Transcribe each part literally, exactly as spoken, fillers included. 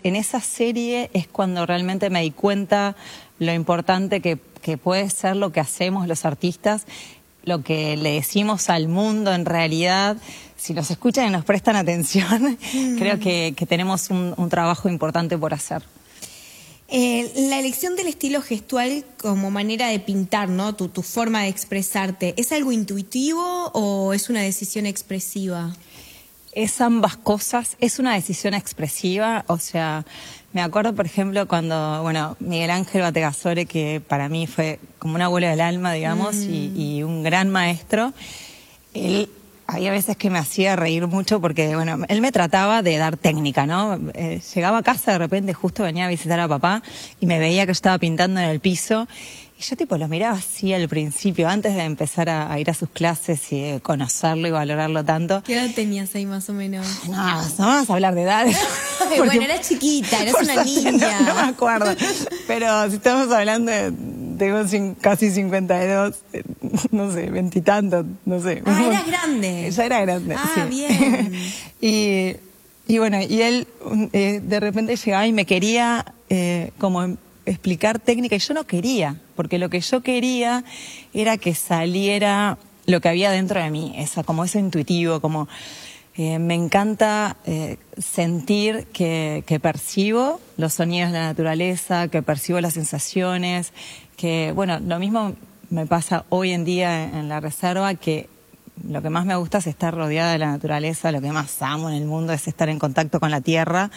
en esa serie es cuando realmente me di cuenta lo importante que, que puede ser lo que hacemos los artistas, lo que le decimos al mundo en realidad. Si nos escuchan y nos prestan atención, mm. creo que, que tenemos un, un trabajo importante por hacer. Eh, la elección del estilo gestual como manera de pintar, ¿no? Tu, tu forma de expresarte, ¿es algo intuitivo o es una decisión expresiva? Es ambas cosas, es una decisión expresiva, o sea, me acuerdo, por ejemplo, cuando, bueno, Miguel Ángel Bategasore, que para mí fue como un abuelo del alma, digamos, mm. y, y un gran maestro, él... Había veces que me hacía reír mucho porque, bueno, él me trataba de dar técnica, ¿no? Eh, llegaba a casa de repente, justo venía a visitar a papá y me veía que yo estaba pintando en el piso y yo tipo lo miraba así al principio, antes de empezar a, a ir a sus clases y de conocerlo y valorarlo tanto. ¿Qué edad tenías ahí más o menos? No, no vamos a hablar de edades. Ay, bueno, eras chiquita, eras una niña. No, no me acuerdo, pero si estamos hablando de... Tengo cin, casi cincuenta y dos, no sé, veintitantos, no sé. Ah, eras grande. Ya era grande, Ah, sí. bien. y, y bueno, y él eh, de repente llegaba y me quería eh, como explicar técnica, y yo no quería, porque lo que yo quería era que saliera lo que había dentro de mí, esa, como eso intuitivo, como... Eh, me encanta eh, sentir que, que percibo los sonidos de la naturaleza, que percibo las sensaciones, que, bueno, lo mismo me pasa hoy en día en, en la reserva, que lo que más me gusta es estar rodeada de la naturaleza, lo que más amo en el mundo es estar en contacto con la tierra,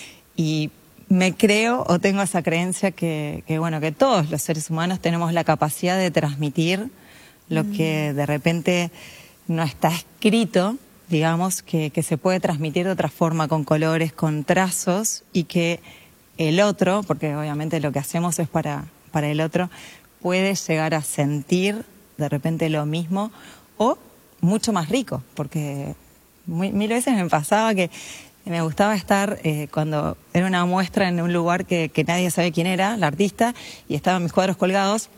y me creo o tengo esa creencia que, que bueno, que todos los seres humanos tenemos la capacidad de transmitir lo mm. que de repente no está escrito, digamos, que, que se puede transmitir de otra forma, con colores, con trazos, y que el otro, porque obviamente lo que hacemos es para, para el otro, puede llegar a sentir de repente lo mismo o mucho más rico, porque muy, mil veces me pasaba que me gustaba estar eh, cuando era una muestra en un lugar que, que nadie sabe quién era, la artista, y estaban mis cuadros colgados.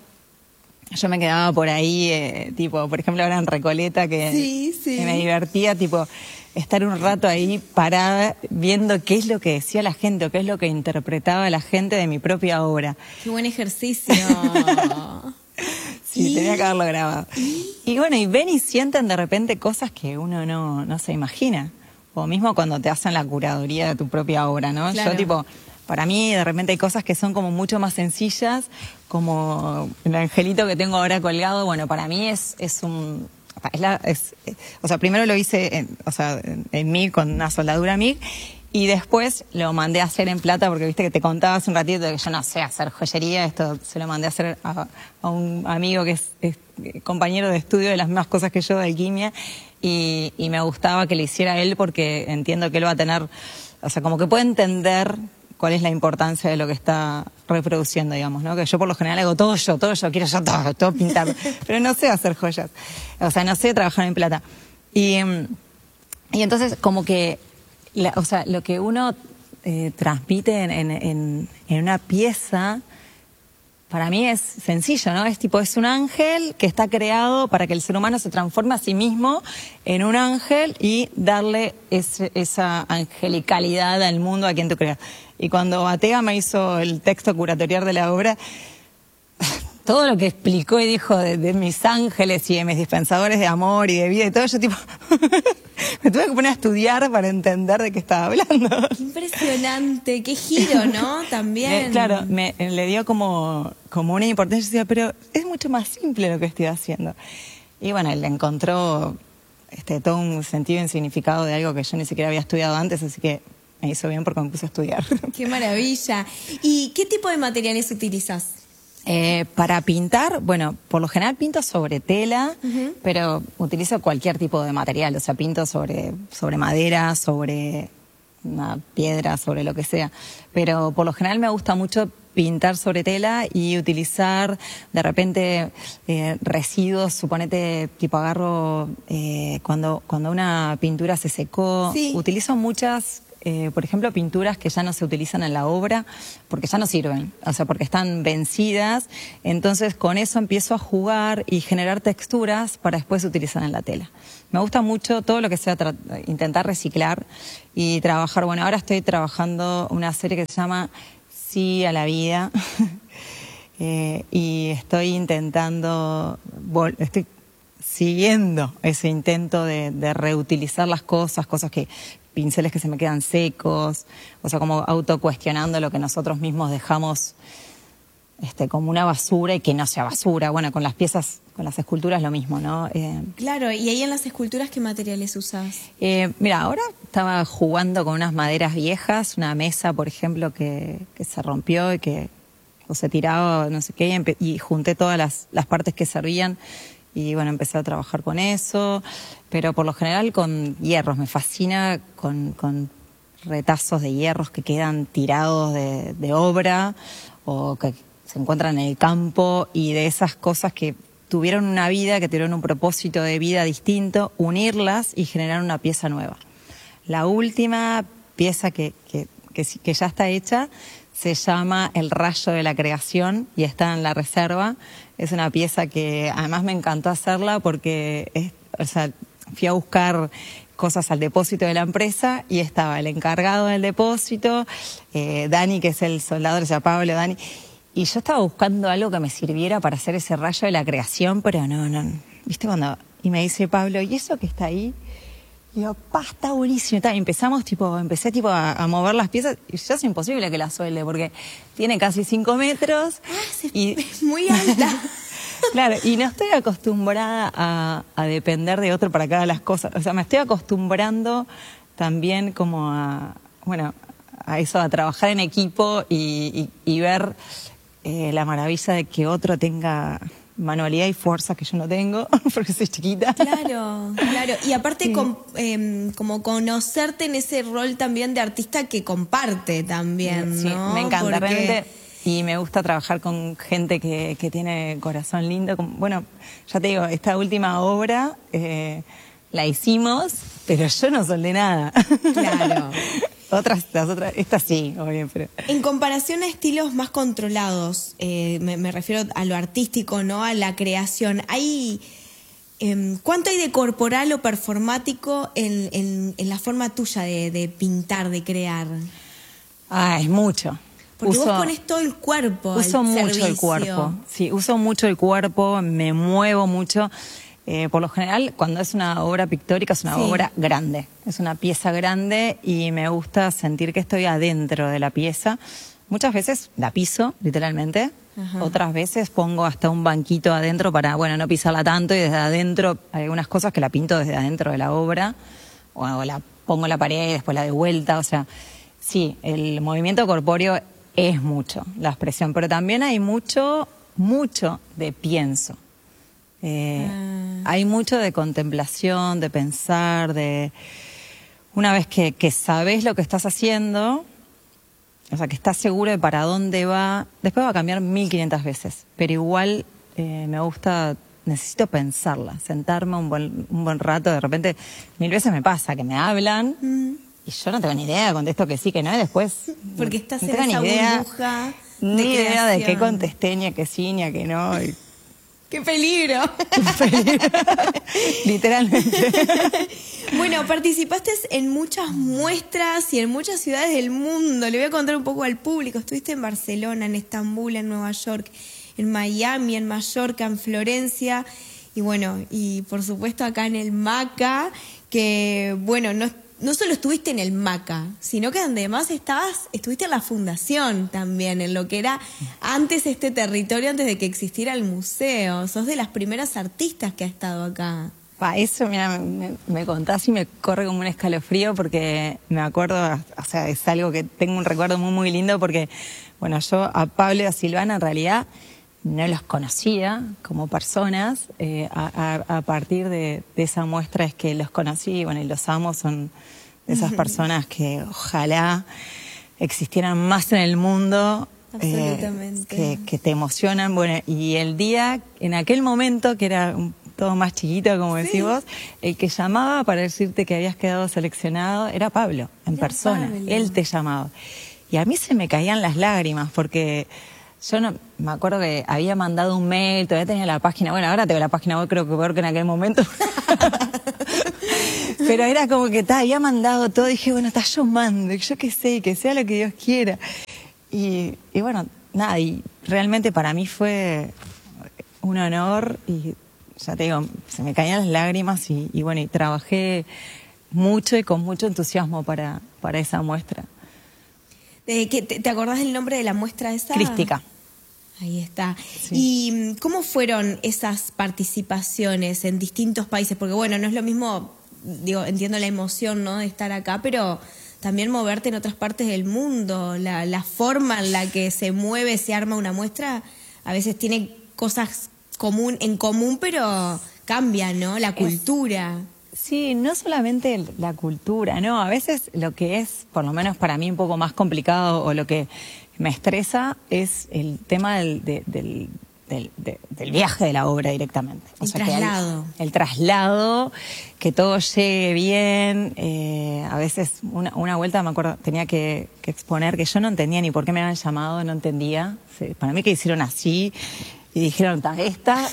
Yo me quedaba por ahí, eh, tipo, por ejemplo, ahora en Recoleta, que, sí, sí. que me divertía, tipo, estar un rato ahí parada viendo qué es lo que decía la gente o qué es lo que interpretaba la gente de mi propia obra. ¡Qué buen ejercicio! Sí, ¿Y? tenía que haberlo grabado. ¿Y? y bueno, y ven y sienten de repente cosas que uno no, no se imagina. O mismo cuando te hacen la curaduría de tu propia obra, ¿no? Claro. Yo, tipo... Para mí, de repente, hay cosas que son como mucho más sencillas, como el angelito que tengo ahora colgado. Bueno, para mí es, es un... Es la, es, o sea, primero lo hice en, o sea, en, en M I G, con una soldadura M I G, y después lo mandé a hacer en plata, porque viste que te contaba hace un ratito de que yo no sé hacer joyería. Esto se lo mandé a hacer a, a un amigo que es, es compañero de estudio de las mismas cosas que yo, de alquimia, y, y me gustaba que le hiciera él, porque entiendo que él va a tener... O sea, como que puede entender... cuál es la importancia de lo que está reproduciendo, digamos, ¿no? Que yo por lo general hago todo yo, todo yo, quiero yo todo, todo pintar, pero no sé hacer joyas, o sea, no sé trabajar en plata. Y, y entonces como que, la, o sea, lo que uno eh, transmite en, en, en, en una pieza, para mí es sencillo, ¿no? Es tipo, es un ángel que está creado para que el ser humano se transforme a sí mismo en un ángel y darle ese, esa angelicalidad al mundo a quien tú creas. Y cuando Batea me hizo el texto curatorial de la obra, todo lo que explicó y dijo de, de mis ángeles y de mis dispensadores de amor y de vida y todo, yo tipo, me tuve que poner a estudiar para entender de qué estaba hablando. Qué impresionante, qué giro, ¿no? También. Eh, claro, me le dio como, como una importancia, pero es mucho más simple lo que estoy haciendo. Y bueno, él encontró este, todo un sentido y un significado de algo que yo ni siquiera había estudiado antes, así que me hizo bien porque me puse a estudiar. ¡Qué maravilla! ¿Y qué tipo de materiales utilizas? Eh, para pintar, bueno, por lo general pinto sobre tela, uh-huh. pero utilizo cualquier tipo de material, o sea, pinto sobre, sobre madera, sobre una piedra, sobre lo que sea, pero por lo general me gusta mucho pintar sobre tela y utilizar de repente eh, residuos, suponete, tipo agarro eh, cuando, cuando una pintura se secó, sí. utilizo muchas eh, por ejemplo, pinturas que ya no se utilizan en la obra porque ya no sirven, o sea, porque están vencidas. Entonces, con eso empiezo a jugar y generar texturas para después utilizar en la tela. Me gusta mucho todo lo que sea intentar reciclar y trabajar. Bueno, ahora estoy trabajando una serie que se llama Sí a la vida. eh, y estoy intentando, estoy siguiendo ese intento de, de reutilizar las cosas, cosas que, pinceles que se me quedan secos, o sea, como autocuestionando lo que nosotros mismos dejamos este, como una basura y que no sea basura. Bueno, con las piezas, con las esculturas lo mismo, ¿no? Eh, claro, y ahí en las esculturas, ¿qué materiales usás? Eh, mira, ahora estaba jugando con unas maderas viejas, una mesa, por ejemplo, que, que se rompió y que o se tiraba, no sé qué, y, y junté todas las, las partes que servían. Y bueno, empecé a trabajar con eso, pero por lo general con hierros. Me fascina con, con retazos de hierros que quedan tirados de, de obra o que se encuentran en el campo, y de esas cosas que tuvieron una vida, que tuvieron un propósito de vida distinto, unirlas y generar una pieza nueva. La última pieza que, que, que, que ya está hecha se llama El rayo de la creación y está en la reserva. Es una pieza que además me encantó hacerla porque es, o sea, fui a buscar cosas al depósito de la empresa y estaba el encargado del depósito, eh, Dani, que es el soldador, o sea, Pablo, Dani, y yo estaba buscando algo que me sirviera para hacer ese rayo de la creación, pero no, no, ¿viste cuando? Y me dice Pablo, ¿y eso que está ahí? Y yo, pa, está buenísimo. Y empezamos, tipo, empecé tipo a, a mover las piezas y ya es imposible que la suelde porque tiene casi cinco metros. Ah, y es muy alta. Claro, y no estoy acostumbrada a, a depender de otro para cada las cosas. O sea, me estoy acostumbrando también como a, bueno, a eso, a trabajar en equipo y, y, y ver eh, la maravilla de que otro tenga manualidad y fuerza que yo no tengo, porque soy chiquita. Claro, claro. Y aparte, sí. com, eh, como conocerte en ese rol también de artista que comparte también, sí, ¿no? Me encanta, porque... realmente. Y me gusta trabajar con gente que, que tiene corazón lindo. Bueno, ya te digo, esta última obra eh, la hicimos, pero yo no soldé nada. Claro. Otras, las otras, esta sí, obvio, pero... En comparación a estilos más controlados, eh, me, me refiero a lo artístico, ¿no? A la creación. ¿Hay eh, cuánto hay de corporal o performático en, en, en la forma tuya de, de pintar, de crear? Ah, es mucho. Porque uso, vos pones todo el cuerpo. Uso mucho servicio. el cuerpo. Sí, uso mucho el cuerpo, me muevo mucho. Eh, por lo general, cuando es una obra pictórica, es una sí. obra grande. Es una pieza grande y me gusta sentir que estoy adentro de la pieza. Muchas veces la piso, literalmente. Ajá. Otras veces pongo hasta un banquito adentro para, bueno, no pisarla tanto, y desde adentro hay algunas cosas que la pinto desde adentro de la obra. O, o la pongo en la pared y después la de vuelta. O sea, sí, el movimiento corpóreo es mucho, la expresión. Pero también hay mucho, mucho de pienso. Eh, ah. Hay mucho de contemplación, de pensar, de una vez que, que sabes lo que estás haciendo, o sea, que estás seguro de para dónde va, después va a cambiar mil quinientas veces, pero igual eh, me gusta, necesito pensarla, sentarme un buen, un buen rato. De repente mil veces me pasa que me hablan mm. y yo no tengo ni idea, contesto que sí, que no, y después porque estás no en esa idea, burbuja ni de idea de qué contesté, ni a qué sí, ni a qué no. Y... ¡Qué peligro! Literalmente. Bueno, participaste en muchas muestras y en muchas ciudades del mundo. Le voy a contar un poco al público. Estuviste en Barcelona, en Estambul, en Nueva York, en Miami, en Mallorca, en Florencia. Y bueno, y por supuesto acá en el MACA, que bueno, no No solo estuviste en el MACA, sino que además estabas, estuviste en la fundación también, en lo que era antes este territorio, antes de que existiera el museo. Sos de las primeras artistas que ha estado acá. Pa, eso, mira, me, me contás y me corre como un escalofrío porque me acuerdo, o sea, es algo que tengo un recuerdo muy, muy lindo porque, bueno, yo a Pablo y a Silvana en realidad no los conocía como personas. Eh, a, a, a partir de, de esa muestra es que los conocí, bueno, y los amo, son de esas personas que ojalá existieran más en el mundo. Absolutamente. Eh, que, que te emocionan. Bueno, y el día, en aquel momento, que era un todo más chiquito, como decís vos, el que llamaba para decirte que habías quedado seleccionado era Pablo, en Era persona. Pablo. Él te llamaba. Y a mí se me caían las lágrimas porque yo no me acuerdo que había mandado un mail, todavía tenía la página, bueno, ahora tengo la página web, creo que peor que en aquel momento. Pero era como que ta, había mandado todo y dije, bueno, está, yo mando, yo qué sé, que sea lo que Dios quiera. Y, y bueno, nada, y realmente para mí fue un honor y ya te digo, se me caían las lágrimas y, y bueno, y trabajé mucho y con mucho entusiasmo para, para esa muestra. Eh, ¿qué, te, ¿Te acordás del nombre de la muestra esa? Crística. Ahí está. Sí. ¿Y cómo fueron esas participaciones en distintos países? Porque bueno, no es lo mismo, digo, entiendo la emoción, ¿no?, de estar acá, pero también moverte en otras partes del mundo, la, la forma en la que se mueve, se arma una muestra, a veces tiene cosas común, en común, pero cambian, ¿no? La cultura. Sí, no solamente la cultura, no, a veces lo que es, por lo menos para mí, un poco más complicado o lo que me estresa es el tema del, de, del, del, de, del viaje de la obra directamente. El o sea, traslado. Que el, el traslado, que todo llegue bien. Eh, a veces, una, una vuelta me acuerdo, tenía que, que exponer que yo no entendía ni por qué me habían llamado, no entendía. Sí, para mí que hicieron así. Y dijeron, está esta,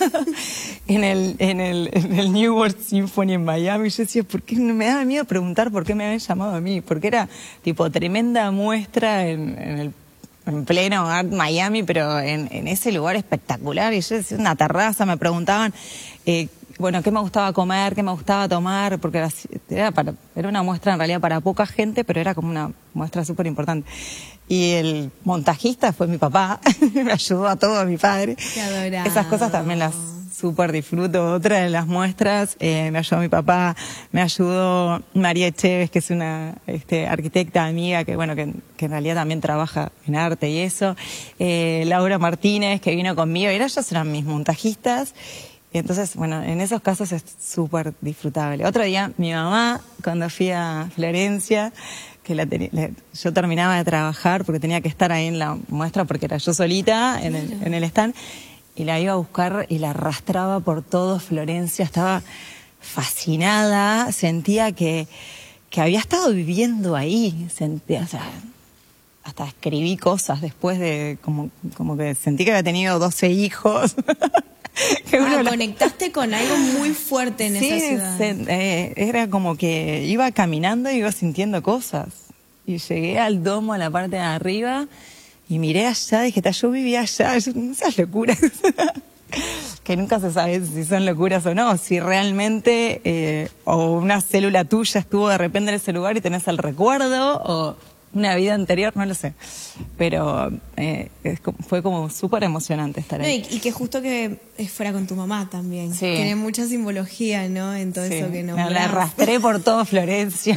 en, el, en, el, en el New World Symphony en Miami. Yo decía, ¿por qué me daba miedo preguntar por qué me habían llamado a mí? Porque era tipo tremenda muestra en, en, el, en pleno Art Miami, pero en, en ese lugar espectacular. Y yo decía, una terraza, me preguntaban, eh, bueno, qué me gustaba comer, qué me gustaba tomar, porque era, era, para, era una muestra en realidad para poca gente, pero era como una muestra súper importante. Y el montajista fue mi papá, me ayudó a todo, mi padre. Qué adorado. Esas cosas también las súper disfruto. Otra de las muestras, eh, me ayudó mi papá, me ayudó María Echeves, que es una este, arquitecta amiga, que bueno, que, que en realidad también trabaja en arte y eso. Eh, Laura Martínez, que vino conmigo, y ellos eran mis montajistas. Y entonces, bueno, en esos casos es súper disfrutable. Otro día, mi mamá, cuando fui a Florencia, que la tenía, la, yo terminaba de trabajar porque tenía que estar ahí en la muestra porque era yo solita en el, en el stand, y la iba a buscar y la arrastraba por todo Florencia, estaba fascinada, sentía que, que había estado viviendo ahí, sentía, o sea, hasta escribí cosas después de, como, como que sentí que había tenido doce hijos. Que ah, la... conectaste con algo muy fuerte en sí, esa ciudad. Se, eh, era como que iba caminando y iba sintiendo cosas. Y llegué al domo, a la parte de arriba, y miré allá, dije, yo vivía allá, esas locuras. Que nunca se sabe si son locuras o no, si realmente eh, o una célula tuya estuvo de repente en ese lugar y tenés el recuerdo, o una vida anterior, no lo sé. Pero eh, es, fue como súper emocionante estar ahí. No, y, y que justo que fuera con tu mamá también. Sí. Tiene mucha simbología, ¿no? En todo sí. eso que nombrás. La arrastré por todo Florencia.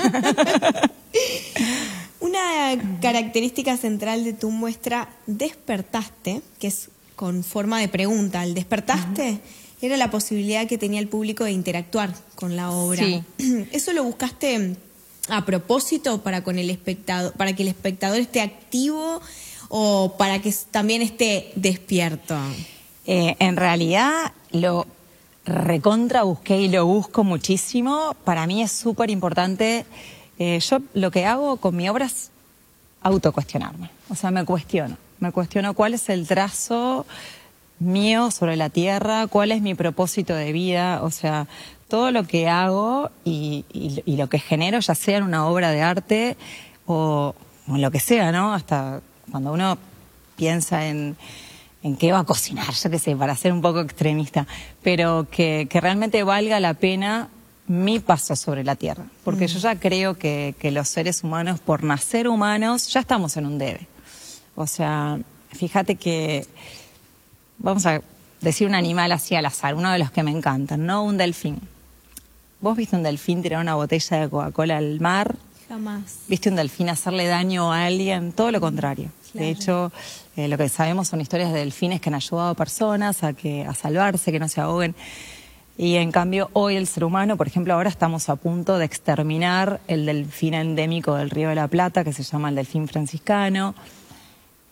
Una característica central de tu muestra, Despertaste, que es con forma de pregunta, el despertaste, uh-huh. era la posibilidad que tenía el público de interactuar con la obra. Sí. ¿Eso lo buscaste a propósito para con el espectador, para que el espectador esté activo o para que también esté despierto? Eh, en realidad lo recontra busqué y lo busco muchísimo. Para mí es súper importante. Eh, yo lo que hago con mi obra es autocuestionarme. O sea, me cuestiono. Me cuestiono cuál es el trazo mío sobre la tierra, cuál es mi propósito de vida. O sea, todo lo que hago y, y, y lo que genero, ya sea en una obra de arte o, o en lo que sea, ¿no? Hasta cuando uno piensa en, en qué va a cocinar, yo qué sé, para ser un poco extremista, pero que, que realmente valga la pena mi paso sobre la tierra. Porque mm. yo ya creo que, que los seres humanos, por nacer humanos, ya estamos en un debe. O sea, fíjate que, vamos a decir un animal así al azar, uno de los que me encantan, ¿no? Un delfín. ¿Vos viste un delfín tirar una botella de Coca-Cola al mar? Jamás. ¿Viste un delfín hacerle daño a alguien? Todo lo contrario. Claro. De hecho, eh, lo que sabemos son historias de delfines que han ayudado a personas a, que, a salvarse, que no se ahoguen. Y en cambio, hoy el ser humano, por ejemplo, ahora estamos a punto de exterminar el delfín endémico del Río de la Plata, que se llama el delfín franciscano.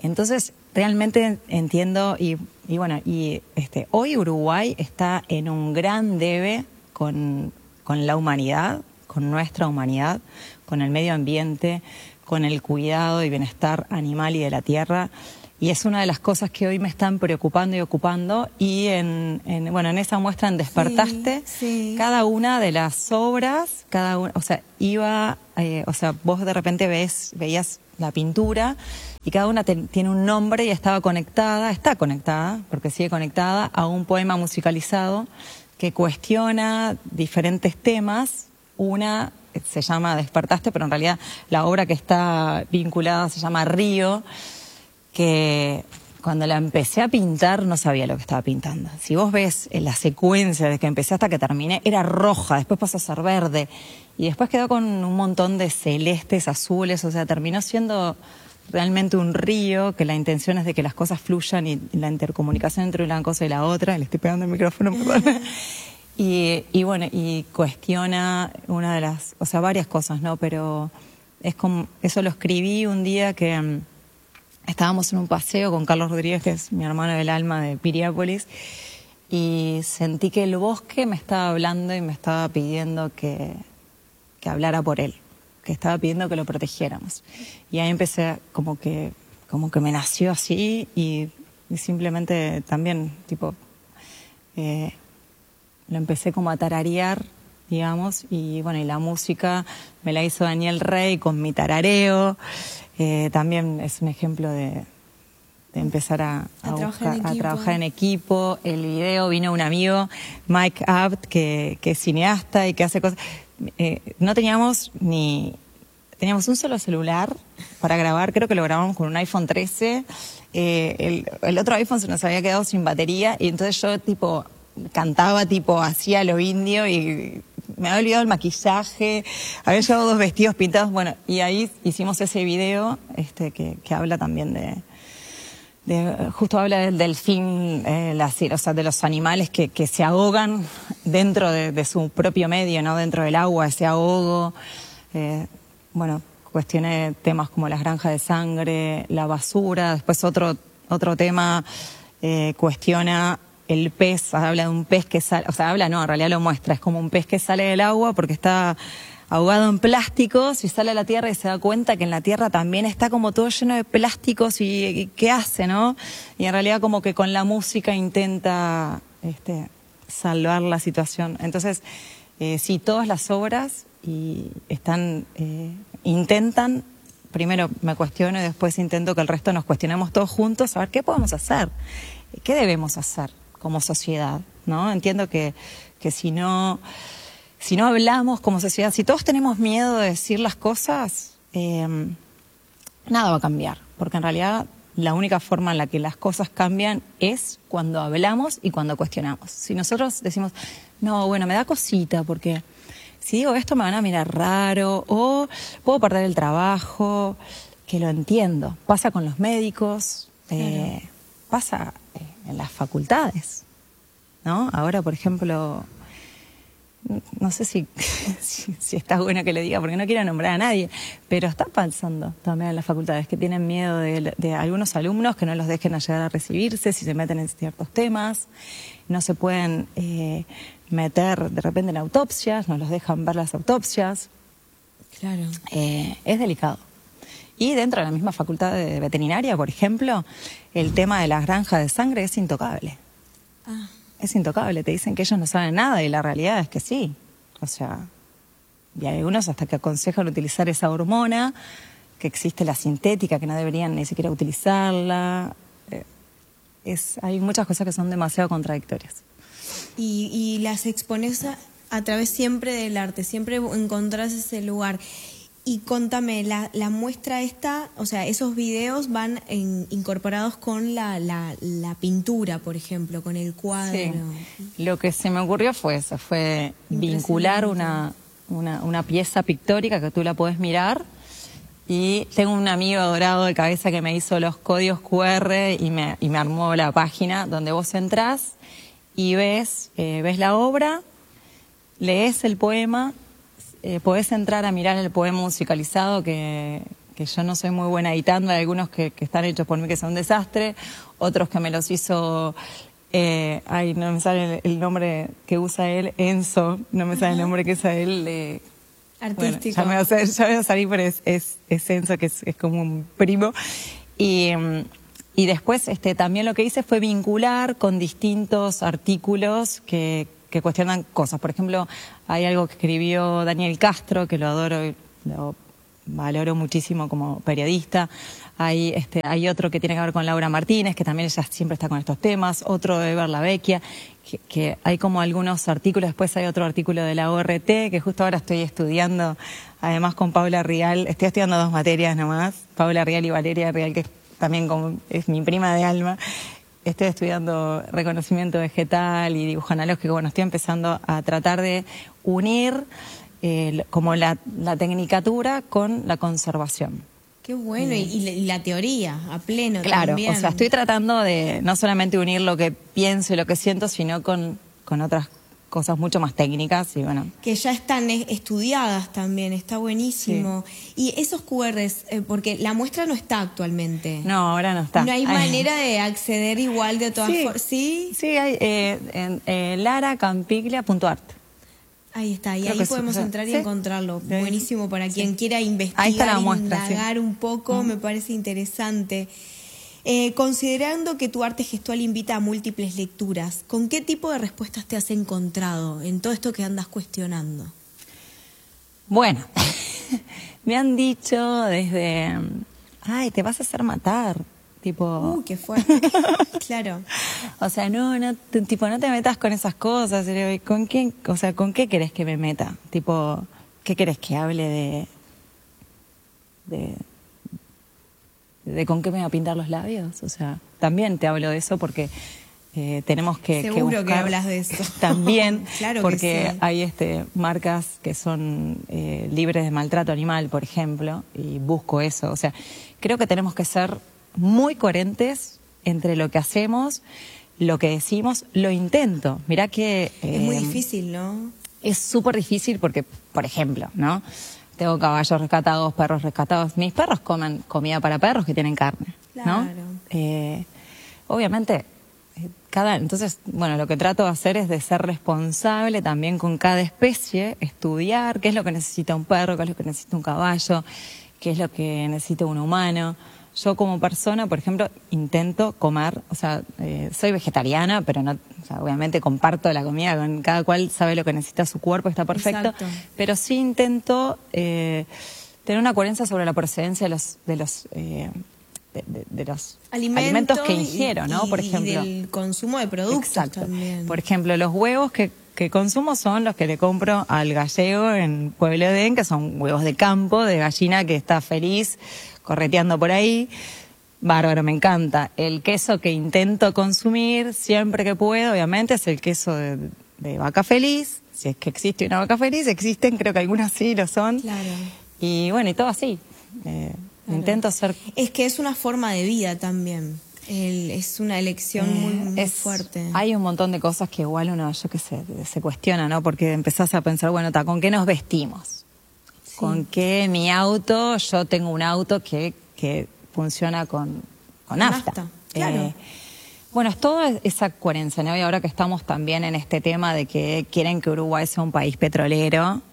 Entonces, realmente entiendo y, y bueno, y este, hoy Uruguay está en un gran debe con, con la humanidad, con nuestra humanidad, con el medio ambiente, con el cuidado y bienestar animal y de la tierra. Y es una de las cosas que hoy me están preocupando y ocupando. Y en, en bueno, en esa muestra en Despertaste, sí, sí. cada una de las obras, cada una, o sea, iba, eh, o sea, vos de repente ves, veías la pintura y cada una te, tiene un nombre y estaba conectada, está conectada, porque sigue conectada a un poema musicalizado que cuestiona diferentes temas. Una se llama Despertaste, pero en realidad la obra que está vinculada se llama Río, que cuando la empecé a pintar no sabía lo que estaba pintando. Si vos ves en la secuencia desde que empecé hasta que terminé, era roja, después pasó a ser verde y después quedó con un montón de celestes, azules, o sea, terminó siendo realmente un río, que la intención es de que las cosas fluyan y, y la intercomunicación entre una cosa y la otra. Le estoy pegando el micrófono, perdón. Y, y bueno, y cuestiona una de las, o sea, varias cosas, ¿no? Pero es como, eso lo escribí un día que um, estábamos en un paseo con Carlos Rodríguez, que es mi hermano del alma de Piriápolis, y sentí que el bosque me estaba hablando y me estaba pidiendo que, que hablara por él, que estaba pidiendo que lo protegiéramos. Y ahí empecé como que, como que me nació así y, y simplemente también, tipo, eh, lo empecé como a tararear, digamos, y bueno, y la música me la hizo Daniel Rey con mi tarareo. Eh, también es un ejemplo de, de empezar a, a, a, buscar, trabajar a trabajar en equipo. El video vino un amigo, Mike Abt, que, que es cineasta y que hace cosas. Eh, no teníamos ni... Teníamos un solo celular para grabar, creo que lo grabamos con un iPhone trece. Eh, el, el otro iPhone se nos había quedado sin batería y entonces yo tipo... cantaba tipo hacía lo indio y me había olvidado el maquillaje, había llevado dos vestidos pintados, bueno, y ahí hicimos ese video este que, que habla también de, de justo habla del delfín, eh, la, o sea, de los animales que, que se ahogan dentro de, de su propio medio, ¿no? Dentro del agua, ese ahogo, eh, bueno, cuestioné temas como las granjas de sangre, la basura, después otro, otro tema eh, cuestiona el pez, habla de un pez que sale, o sea, habla no, en realidad lo muestra, es como un pez que sale del agua porque está ahogado en plásticos y sale a la tierra y se da cuenta que en la tierra también está como todo lleno de plásticos y, y ¿qué hace, no? Y en realidad como que con la música intenta este, salvar la situación. Entonces, eh, sí, todas las obras y están, eh, intentan, primero me cuestiono y después intento que el resto nos cuestionemos todos juntos, a ver qué podemos hacer, qué debemos hacer como sociedad, ¿no? Entiendo que, que si no, si no hablamos como sociedad, si todos tenemos miedo de decir las cosas, eh, nada va a cambiar, porque en realidad la única forma en la que las cosas cambian es cuando hablamos y cuando cuestionamos. Si nosotros decimos, no, bueno, me da cosita, porque si digo esto me van a mirar raro, o puedo perder el trabajo, que lo entiendo. Pasa con los médicos, eh, claro. Pasa eh, en las facultades, ¿no? Ahora, por ejemplo, no sé si, si, si está bueno que le diga, porque no quiero nombrar a nadie, pero está pasando también en las facultades que tienen miedo de, de algunos alumnos que no los dejen a llegar a recibirse si se meten en ciertos temas, no se pueden eh, meter de repente en autopsias, no los dejan ver las autopsias. Claro. Eh, es delicado. Y dentro de la misma facultad de veterinaria, por ejemplo, el tema de las granjas de sangre es intocable. Ah. Es intocable, te dicen que ellos no saben nada y la realidad es que sí. O sea, y hay algunos hasta que aconsejan utilizar esa hormona, que existe la sintética, que no deberían ni siquiera utilizarla. Eh, es, hay muchas cosas que son demasiado contradictorias. Y, y las expones a, a través siempre del arte, siempre encontrás ese lugar. Y contame, la, la muestra esta, o sea, esos videos van en, incorporados con la, la, la pintura, por ejemplo, con el cuadro. Sí. Lo que se me ocurrió fue eso, fue vincular una, una, una pieza pictórica que tú la podés mirar. Y tengo un amigo adorado de cabeza que me hizo los códigos cu erre y me, y me armó la página donde vos entrás y ves, eh, ves la obra, lees el poema. Eh, podés entrar a mirar el poema musicalizado que, que yo no soy muy buena editando, hay algunos que, que están hechos por mí que son un desastre, otros que me los hizo, eh, ay, no me sale el, el nombre que usa él, Enzo, no me sale el nombre que usa él, eh, artístico. Bueno, ya, me va a salir, ya me va a salir, pero es, es, es Enzo, que es, es como un primo. Y, y después este, también lo que hice fue vincular con distintos artículos que, que cuestionan cosas. Por ejemplo, hay algo que escribió Daniel Castro, que lo adoro y lo valoro muchísimo como periodista. Hay, este, hay otro que tiene que ver con Laura Martínez, que también ella siempre está con estos temas. Otro de Eber Lavecchia, que, que hay como algunos artículos. Después hay otro artículo de la O R T, que justo ahora estoy estudiando, además con Paula Rial. Estoy estudiando dos materias nomás, Paula Rial y Valeria Rial, que también como es mi prima de alma. Estoy estudiando reconocimiento vegetal y dibujo analógico. Bueno, estoy empezando a tratar de unir eh, como la, la tecnicatura con la conservación. Qué bueno, y, y, la, y la teoría, a pleno claro, también. O sea, estoy tratando de no solamente unir lo que pienso y lo que siento, sino con, con otras cosas mucho más técnicas y bueno. Que ya están estudiadas también, está buenísimo. Sí. Y esos Q Rs, eh, porque la muestra no está actualmente. No, ahora no está. No hay Ay. manera de acceder igual de todas sí. formas. ¿Sí? Sí, hay eh, en eh, lara campiglia punto art. Ahí está, y Creo ahí podemos sí. entrar y ¿sí? encontrarlo. Sí. Buenísimo para quien sí. quiera investigar, ahí está la muestra, indagar sí. un poco, mm. me parece interesante. Eh, considerando que tu arte gestual invita a múltiples lecturas, ¿con qué tipo de respuestas te has encontrado en todo esto que andas cuestionando? Bueno, me han dicho desde, ay, te vas a hacer matar. Tipo... Uh, qué fuerte. Claro. O sea, no, no, t- tipo, no te metas con esas cosas. ¿Con quién, o sea, ¿con qué querés que me meta? Tipo, ¿qué querés que hable de, de, de con qué me va a pintar los labios? O sea, también te hablo de eso porque eh, tenemos que, Seguro que buscar. que hablas de eso. También, claro porque que sí. hay este marcas que son eh, libres de maltrato animal, por ejemplo, y busco eso. O sea, creo que tenemos que ser muy coherentes entre lo que hacemos, lo que decimos, lo intento. Mirá que... Eh, es muy difícil, ¿no? Es súper difícil porque, por ejemplo, ¿no? Tengo caballos rescatados, perros rescatados. Mis perros comen comida para perros que tienen carne, ¿no? Claro. Eh, obviamente, cada... Entonces, bueno, lo que trato de hacer es de ser responsable también con cada especie, estudiar qué es lo que necesita un perro, qué es lo que necesita un caballo, qué es lo que necesita un humano. Yo como persona, por ejemplo, intento comer, o sea, eh, soy vegetariana, pero no, o sea, obviamente comparto la comida con cada cual, sabe lo que necesita su cuerpo, está perfecto. Exacto. Pero sí intento eh, tener una coherencia sobre la procedencia de los de los eh, de, de, de los alimentos, alimentos que ingiero, ¿no? Y, por ejemplo. Y del consumo de productos. Exacto. También. Por ejemplo, los huevos que que consumo son los que le compro al gallego en Pueblo Edén, que son huevos de campo, de gallina que está feliz correteando por ahí. Bárbaro, me encanta. El queso que intento consumir siempre que puedo, obviamente, es el queso de, de vaca feliz. Si es que existe una vaca feliz, existen, creo que algunas sí lo son. Claro. Y bueno, y todo así. Eh, claro. Intento ser... Es que es una forma de vida también. El, es una elección eh, muy, muy es, fuerte. Hay un montón de cosas que igual uno, yo qué sé, se cuestiona, ¿no? Porque empezás a pensar, bueno, ta, ¿con qué nos vestimos? Sí. ¿Con qué mi auto? Yo tengo un auto que, que funciona con, con nafta. nafta. Claro. Eh, bueno, es toda esa coherencia, ¿no? Y ahora que estamos también en este tema de que quieren que Uruguay sea un país petrolero,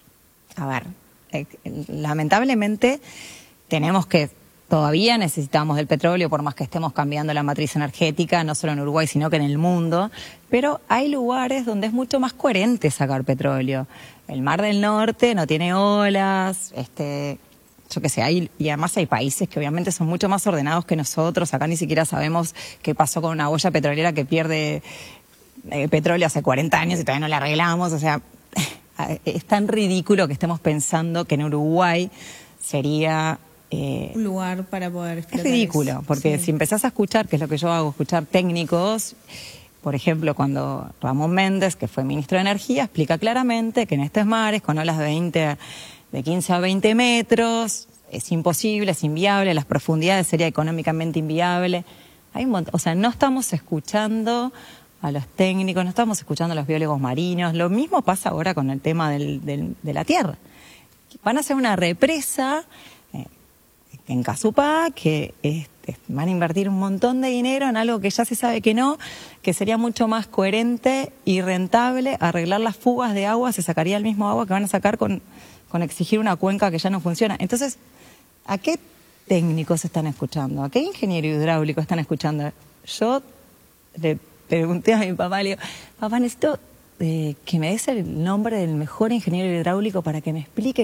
a ver, eh, lamentablemente tenemos que... Todavía necesitamos del petróleo, por más que estemos cambiando la matriz energética, no solo en Uruguay, sino que en el mundo. Pero hay lugares donde es mucho más coherente sacar petróleo. El Mar del Norte no tiene olas, este, yo qué sé, hay, y además hay países que obviamente son mucho más ordenados que nosotros. Acá ni siquiera sabemos qué pasó con una boya petrolera que pierde eh, petróleo hace cuarenta años y todavía no la arreglamos. O sea, es tan ridículo que estemos pensando que en Uruguay sería... Eh, un lugar para poder explotar. Es ridículo, eso. porque Sí. si empezás a escuchar, que es lo que yo hago, escuchar técnicos, por ejemplo, cuando Ramón Méndez, que fue ministro de Energía, explica claramente que en estos mares, con olas de, veinte, de quince a veinte metros, es imposible, es inviable, las profundidades sería económicamente inviable. Hay un montón, o sea, no estamos escuchando a los técnicos, no estamos escuchando a los biólogos marinos. Lo mismo pasa ahora con el tema del, del, de la tierra. Van a hacer una represa... en Casupá, que este, van a invertir un montón de dinero en algo que ya se sabe que no, que sería mucho más coherente y rentable arreglar las fugas de agua, se sacaría el mismo agua que van a sacar con, con exigir una cuenca que ya no funciona. Entonces, ¿a qué técnicos están escuchando? ¿A qué ingeniero hidráulico están escuchando? Yo le pregunté a mi papá, le digo, papá, necesito eh, que me des el nombre del mejor ingeniero hidráulico para que me explique